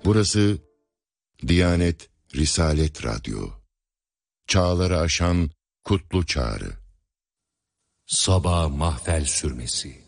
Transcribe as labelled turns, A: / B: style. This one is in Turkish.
A: Burası Diyanet Risalet Radyo. Çağları aşan kutlu çağrı.
B: Sabah mahfel sürmesi.